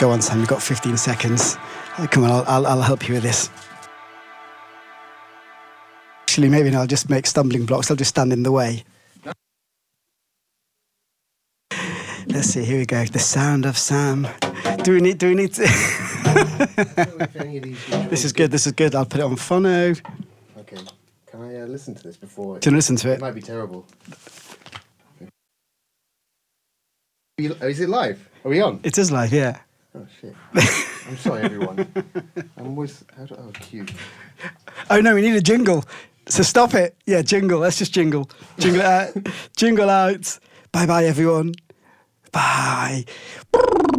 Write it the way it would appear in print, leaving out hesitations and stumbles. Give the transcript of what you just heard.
Go on, Sam, you've got 15 seconds. Come on, I'll help you with this. Actually, maybe I'll just make stumbling blocks. I'll just stand in the way. Let's see, here we go. The sound of Sam. Do we need to... This is good. I'll put it on phono. Okay. Can I listen to this before? Do you want to listen to it? It might be terrible. Is it live? Are we on? It is live, yeah. Oh, shit. I'm sorry, everyone. Cute. Oh, no, we need a jingle. So stop it. Yeah, jingle. Let's just jingle. Jingle out. Jingle out. Bye-bye, everyone. Bye.